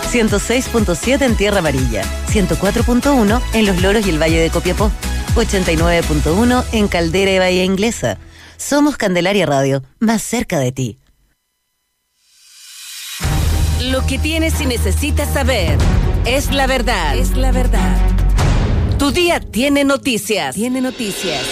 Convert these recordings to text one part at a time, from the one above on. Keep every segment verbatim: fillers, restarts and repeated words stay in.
ciento seis punto siete en Tierra Amarilla, ciento cuatro punto uno en Los Loros y el Valle de Copiapó, ochenta y nueve punto uno en Caldera y Bahía Inglesa. Somos Candelaria Radio, más cerca de ti. Lo que tienes y necesitas saber es la verdad. Es la verdad. Tu día tiene noticias. Tiene noticias.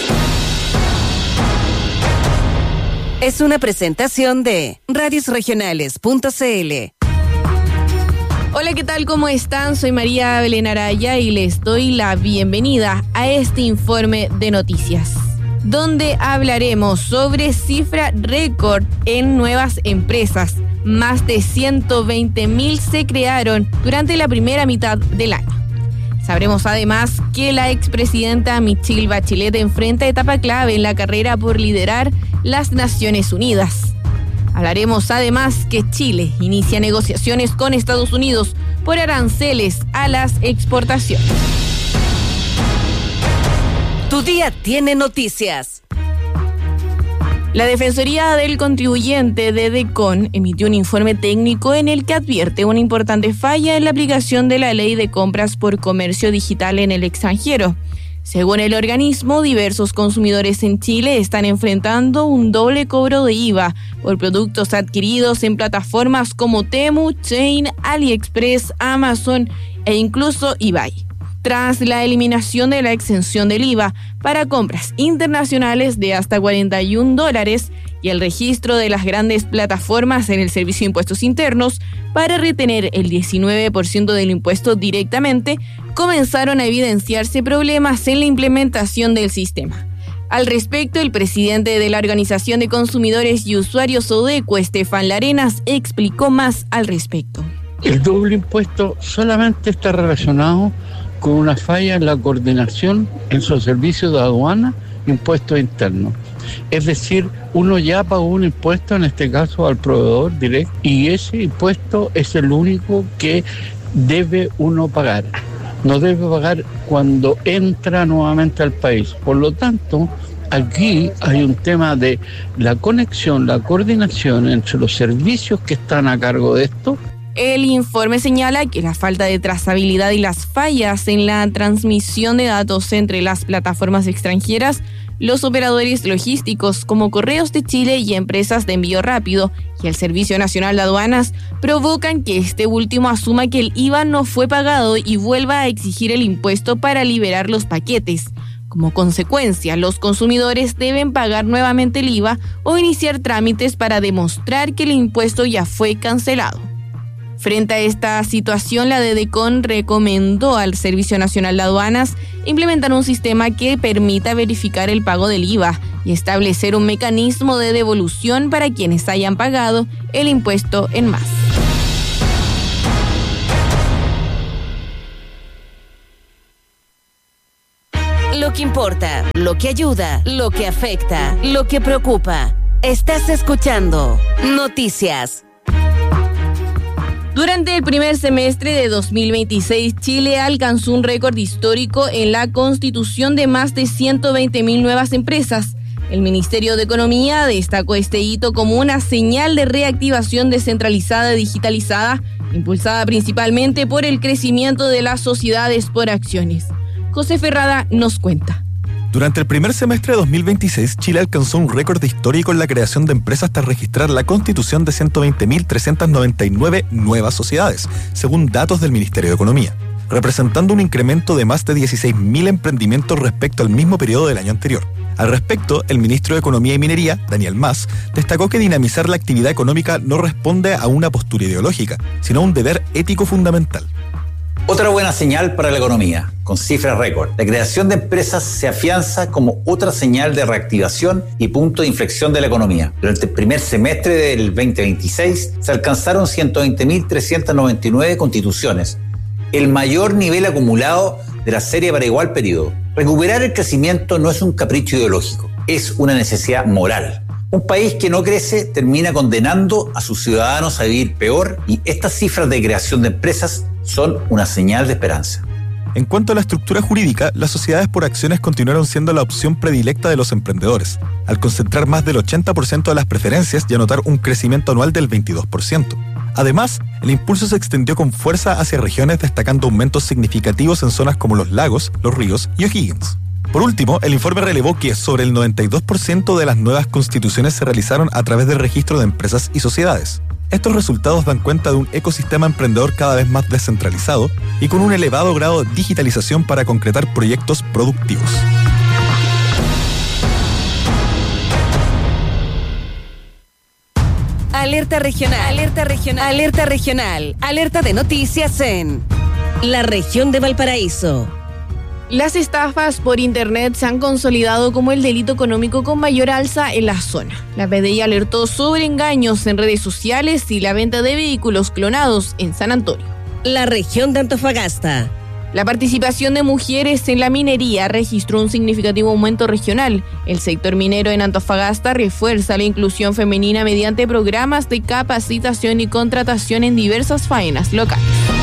Es una presentación de radios regionales punto c l. Hola, ¿qué tal? ¿Cómo están? Soy María Belén Araya y les doy la bienvenida a este informe de noticias, donde hablaremos sobre cifra récord en nuevas empresas. Más de ciento veinte mil se crearon durante la primera mitad del año. Sabremos además que la expresidenta Michelle Bachelet enfrenta etapa clave en la carrera por liderar las Naciones Unidas. Hablaremos además que Chile inicia negociaciones con Estados Unidos por aranceles a las exportaciones. Tu día tiene noticias. La Defensoría del Contribuyente de DECON emitió un informe técnico en el que advierte una importante falla en la aplicación de la Ley de Compras por Comercio Digital en el extranjero. Según el organismo, diversos consumidores en Chile están enfrentando un doble cobro de I V A por productos adquiridos en plataformas como Temu, Shein, AliExpress, Amazon e incluso eBay. Tras la eliminación de la exención del I V A para compras internacionales de hasta cuarenta y un dólares y el registro de las grandes plataformas en el Servicio de Impuestos Internos para retener el diecinueve por ciento del impuesto directamente, comenzaron a evidenciarse problemas en la implementación del sistema. Al respecto, el presidente de la Organización de Consumidores y Usuarios ODECO, Estefan Larenas, explicó más al respecto. El doble impuesto solamente está relacionado con una falla en la coordinación en sus servicios de aduana e impuestos internos. Es decir, uno ya pagó un impuesto, en este caso al proveedor directo, y ese impuesto es el único que debe uno pagar. No debe pagar cuando entra nuevamente al país. Por lo tanto, aquí hay un tema de la conexión, la coordinación entre los servicios que están a cargo de esto. El informe señala que la falta de trazabilidad y las fallas en la transmisión de datos entre las plataformas extranjeras, los operadores logísticos como Correos de Chile y empresas de envío rápido y el Servicio Nacional de Aduanas provocan que este último asuma que el I V A no fue pagado y vuelva a exigir el impuesto para liberar los paquetes. Como consecuencia, los consumidores deben pagar nuevamente el I V A o iniciar trámites para demostrar que el impuesto ya fue cancelado. Frente a esta situación, la DECON recomendó al Servicio Nacional de Aduanas implementar un sistema que permita verificar el pago del I V A y establecer un mecanismo de devolución para quienes hayan pagado el impuesto en más. Lo que importa, lo que ayuda, lo que afecta, lo que preocupa. Estás escuchando Noticias. Durante el primer semestre de dos mil veintiséis, Chile alcanzó un récord histórico en la constitución de más de ciento veinte mil nuevas empresas. El Ministerio de Economía destacó este hito como una señal de reactivación descentralizada y digitalizada, impulsada principalmente por el crecimiento de las sociedades por acciones. José Ferrada nos cuenta. Durante el primer semestre de dos mil veintiséis, Chile alcanzó un récord histórico en la creación de empresas tras registrar la constitución de ciento veinte mil trescientas noventa y nueve nuevas sociedades, según datos del Ministerio de Economía, representando un incremento de más de dieciséis mil emprendimientos respecto al mismo periodo del año anterior. Al respecto, el ministro de Economía y Minería, Daniel Mas, destacó que dinamizar la actividad económica no responde a una postura ideológica, sino a un deber ético fundamental. Otra buena señal para la economía, con cifras récord. La creación de empresas se afianza como otra señal de reactivación y punto de inflexión de la economía. Durante el primer semestre del veinte veintiséis se alcanzaron ciento veinte mil trescientas noventa y nueve constituciones, el mayor nivel acumulado de la serie para igual periodo. Recuperar el crecimiento no es un capricho ideológico, es una necesidad moral. Un país que no crece termina condenando a sus ciudadanos a vivir peor, y estas cifras de creación de empresas son una señal de esperanza. En cuanto a la estructura jurídica, las sociedades por acciones continuaron siendo la opción predilecta de los emprendedores, al concentrar más del ochenta por ciento de las preferencias y anotar un crecimiento anual del veintidós por ciento. Además, el impulso se extendió con fuerza hacia regiones, destacando aumentos significativos en zonas como los lagos, los ríos y O'Higgins. Por último, el informe relevó que sobre el noventa y dos por ciento de las nuevas constituciones se realizaron a través del registro de empresas y sociedades. Estos resultados dan cuenta de un ecosistema emprendedor cada vez más descentralizado y con un elevado grado de digitalización para concretar proyectos productivos. Alerta regional, alerta regional, alerta regional, alerta de noticias en la región de Valparaíso. Las estafas por internet se han consolidado como el delito económico con mayor alza en la zona. La P D I alertó sobre engaños en redes sociales y la venta de vehículos clonados en San Antonio. La región de Antofagasta. La participación de mujeres en la minería registró un significativo aumento regional. El sector minero en Antofagasta refuerza la inclusión femenina mediante programas de capacitación y contratación en diversas faenas locales.